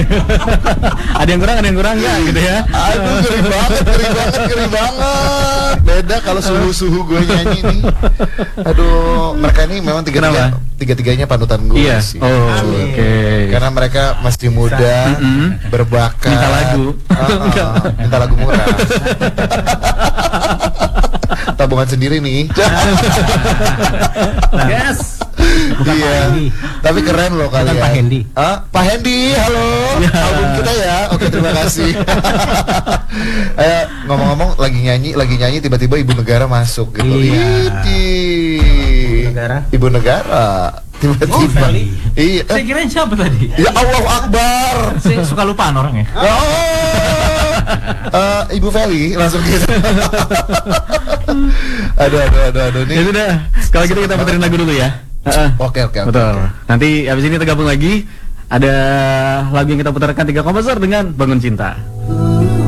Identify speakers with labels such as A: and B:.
A: Ada yang kurang enggak gitu ya.
B: Aduh, ngeri banget. Beda kalau suhu gue nyanyi nih. Aduh, mereka ini memang tiga-tiganya panutan gue sih.
A: Oh, oke.
B: Karena mereka masih muda, berbakat.
A: Minta lagu.
B: Minta lagu murah. Tabungan sendiri nih.
C: Yes.
B: Bukan iya. Pak Hendi. Tapi keren loh kalian.
C: Pak Hendi.
B: Pak Hendi, halo. Album kita ya. Oke, terima kasih. Ngomong-ngomong lagi nyanyi tiba-tiba Ibu Negara masuk gitu. Ibu Negara. Tiba-tiba.
C: Iya. Saya kirain siapa tadi?
B: Ya Allahu Akbar.
C: Saya suka lupaan orangnya.
B: Ibu Feli langsung gitu. Aduh.
A: Ya sudah. Kalau gitu kita puterin lagu dulu ya.
B: Oke.
A: Betul. Nanti habis ini kita gabung lagi. Ada lagu yang kita putarkan 3 komposer dengan Bangun Cinta.